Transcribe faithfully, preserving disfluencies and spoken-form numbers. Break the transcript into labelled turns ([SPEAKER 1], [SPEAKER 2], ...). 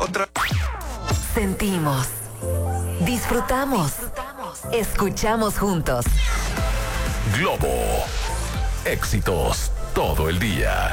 [SPEAKER 1] otra.
[SPEAKER 2] Sentimos, disfrutamos, escuchamos juntos.
[SPEAKER 3] Globo. Éxitos todo el día.